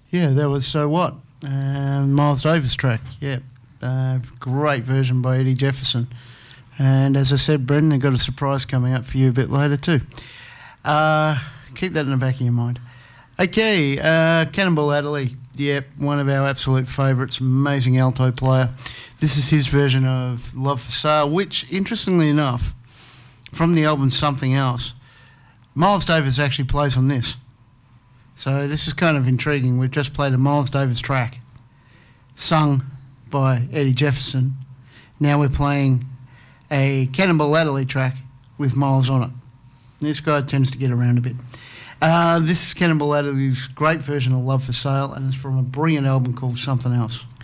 Yeah, that was So What? Miles Davis track, yeah. Great version by Eddie Jefferson. And as I said, Brendan, I've got a surprise coming up for you a bit later too. Keep that in the back of your mind. Okay, Cannonball Adderley, yep, one of our absolute favourites, amazing alto player. This is his version of Love for Sale, which, interestingly enough, from the album Something Else, Miles Davis actually plays on this. So this is kind of intriguing. We've just played a Miles Davis track, sung by Eddie Jefferson. Now we're playing a Cannonball Adderley track with Miles on it. This guy tends to get around a bit. This is Cannonball Adderley's great version of Love for Sale, and it's from a brilliant album called Something Else.